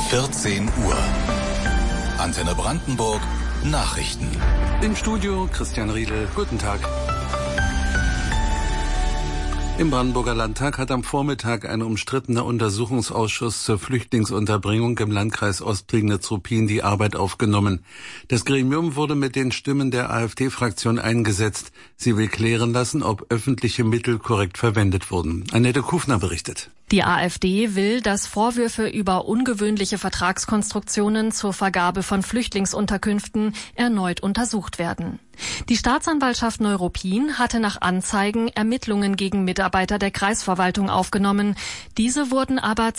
14 Uhr. Antenne Brandenburg, Nachrichten. Im Studio Christian Riedel. Guten Tag. Im Brandenburger Landtag hat am Vormittag ein umstrittener Untersuchungsausschuss zur Flüchtlingsunterbringung im Landkreis Ostprignitz-Ruppin die Arbeit aufgenommen. Das Gremium wurde mit den Stimmen der AfD-Fraktion eingesetzt. Sie will klären lassen, ob öffentliche Mittel korrekt verwendet wurden. Annette Kufner berichtet. Die AfD will, dass Vorwürfe über ungewöhnliche Vertragskonstruktionen zur Vergabe von Flüchtlingsunterkünften erneut untersucht werden. Die Staatsanwaltschaft Neuruppin hatte nach Anzeigen Ermittlungen gegen Mitarbeiter der Kreisverwaltung aufgenommen. Diese wurden aber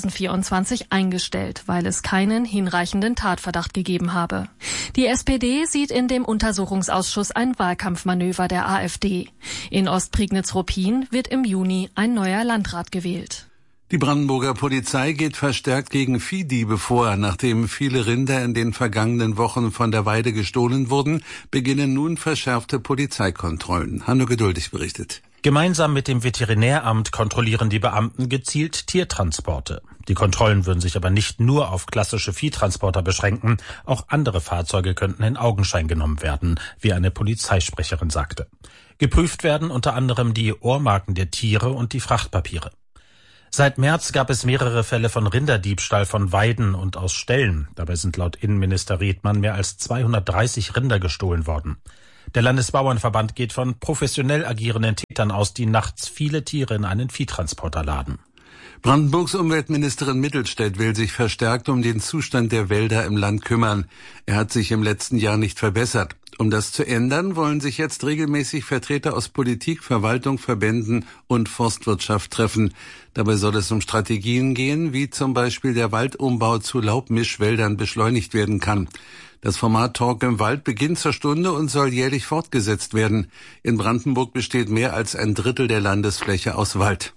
2024 eingestellt, weil es keinen hinreichenden Tatverdacht gegeben habe. Die SPD sieht in dem Untersuchungsausschuss ein Wahlkampfmanöver der AfD. In Ostprignitz-Ruppin wird im Juni ein neuer Landrat gewählt. Die Brandenburger Polizei geht verstärkt gegen Viehdiebe vor. Nachdem viele Rinder in den vergangenen Wochen von der Weide gestohlen wurden, beginnen nun verschärfte Polizeikontrollen. Hanno Geduldig berichtet. Gemeinsam mit dem Veterinäramt kontrollieren die Beamten gezielt Tiertransporte. Die Kontrollen würden sich aber nicht nur auf klassische Viehtransporter beschränken. Auch andere Fahrzeuge könnten in Augenschein genommen werden, wie eine Polizeisprecherin sagte. Geprüft werden unter anderem die Ohrmarken der Tiere und die Frachtpapiere. Seit März gab es mehrere Fälle von Rinderdiebstahl von Weiden und aus Ställen. Dabei sind laut Innenminister Redmann mehr als 230 Rinder gestohlen worden. Der Landesbauernverband geht von professionell agierenden Tätern aus, die nachts viele Tiere in einen Viehtransporter laden. Brandenburgs Umweltministerin Mittelstädt will sich verstärkt um den Zustand der Wälder im Land kümmern. Er hat sich im letzten Jahr nicht verbessert. Um das zu ändern, wollen sich jetzt regelmäßig Vertreter aus Politik, Verwaltung, Verbänden und Forstwirtschaft treffen. Dabei soll es um Strategien gehen, wie zum Beispiel der Waldumbau zu Laubmischwäldern beschleunigt werden kann. Das Format Talk im Wald beginnt zur Stunde und soll jährlich fortgesetzt werden. In Brandenburg besteht mehr als ein Drittel der Landesfläche aus Wald.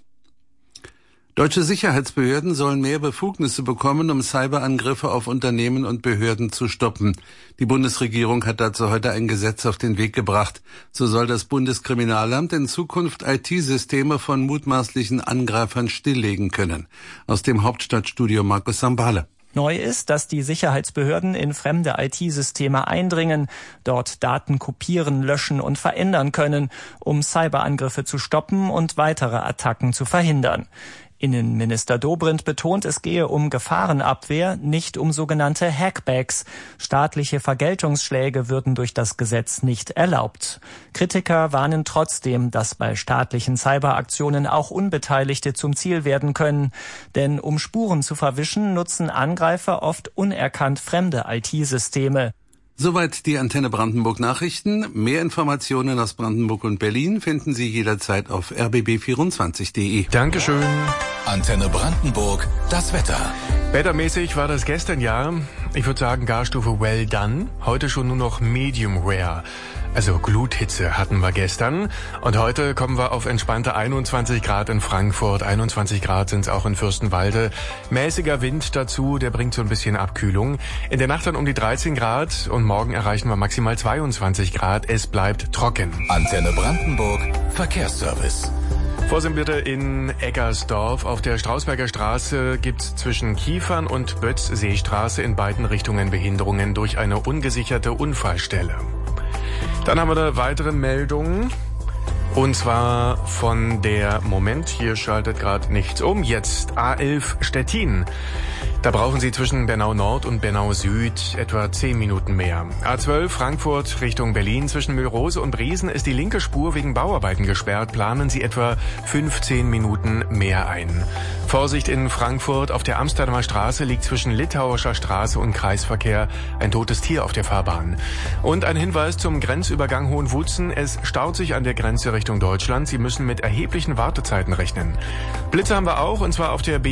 Deutsche Sicherheitsbehörden sollen mehr Befugnisse bekommen, um Cyberangriffe auf Unternehmen und Behörden zu stoppen. Die Bundesregierung hat dazu heute ein Gesetz auf den Weg gebracht. So soll das Bundeskriminalamt in Zukunft IT-Systeme von mutmaßlichen Angreifern stilllegen können. Aus dem Hauptstadtstudio Markus Sambale. Neu ist, dass die Sicherheitsbehörden in fremde IT-Systeme eindringen, dort Daten kopieren, löschen und verändern können, um Cyberangriffe zu stoppen und weitere Attacken zu verhindern. Innenminister Dobrindt betont, es gehe um Gefahrenabwehr, nicht um sogenannte Hackbacks. Staatliche Vergeltungsschläge würden durch das Gesetz nicht erlaubt. Kritiker warnen trotzdem, dass bei staatlichen Cyberaktionen auch Unbeteiligte zum Ziel werden können. Denn um Spuren zu verwischen, nutzen Angreifer oft unerkannt fremde IT-Systeme. Soweit die Antenne Brandenburg Nachrichten. Mehr Informationen aus Brandenburg und Berlin finden Sie jederzeit auf rbb24.de. Dankeschön. Antenne Brandenburg, das Wetter. Wettermäßig war das gestern ja, ich würde sagen, Garstufe well done. Heute schon nur noch medium rare. Also Gluthitze hatten wir gestern. Und heute kommen wir auf entspannte 21 Grad in Frankfurt. 21 Grad sind es auch in Fürstenwalde. Mäßiger Wind dazu, der bringt so ein bisschen Abkühlung. In der Nacht dann um die 13 Grad und morgen erreichen wir maximal 22 Grad. Es bleibt trocken. Antenne Brandenburg, Verkehrsservice. Vorsicht bitte in Eggersdorf. Auf der Strausberger Straße gibt's zwischen Kiefern und Bötzseestraße in beiden Richtungen Behinderungen durch eine ungesicherte Unfallstelle. Dann haben wir eine weitere Meldung. Und zwar von der, hier schaltet gerade nichts um, jetzt A11 Stettin. Da brauchen Sie zwischen Bernau Nord und Bernau Süd etwa 10 Minuten mehr. A12 Frankfurt Richtung Berlin zwischen Mülrose und Briesen ist die linke Spur wegen Bauarbeiten gesperrt. Planen Sie etwa 15 Minuten mehr ein. Vorsicht in Frankfurt, auf der Amsterdamer Straße liegt zwischen Litauischer Straße und Kreisverkehr ein totes Tier auf der Fahrbahn. Und ein Hinweis zum Grenzübergang Hohenwutzen. Es staut sich an der Grenze Richtung Deutschland. Sie müssen mit erheblichen Wartezeiten rechnen. Blitze haben wir auch, und zwar auf der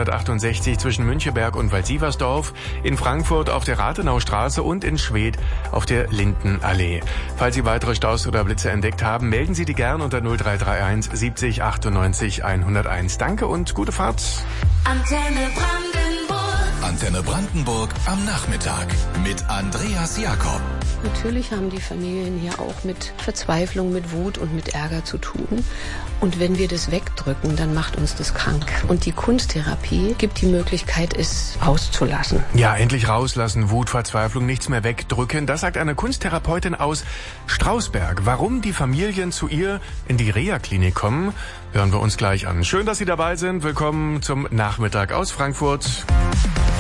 B168 zwischen Müncheberg und Waldsiversdorf, in Frankfurt auf der Rathenaustraße und in Schwedt auf der Lindenallee. Falls Sie weitere Staus oder Blitze entdeckt haben, melden Sie die gern unter 0331 70 98 101. Danke und gute Fahrt. Antenne Brandenburg. Antenne Brandenburg am Nachmittag mit Andreas Jakob. Natürlich haben die Familien hier auch mit Verzweiflung, mit Wut und mit Ärger zu tun. Und wenn wir das wegdrücken, dann macht uns das krank. Und die Kunsttherapie gibt die Möglichkeit, es rauszulassen. Ja, endlich rauslassen, Wut, Verzweiflung, nichts mehr wegdrücken. Das sagt eine Kunsttherapeutin aus Strausberg. Warum die Familien zu ihr in die Reha-Klinik kommen, hören wir uns gleich an. Schön, dass Sie dabei sind. Willkommen zum Nachmittag aus Frankfurt.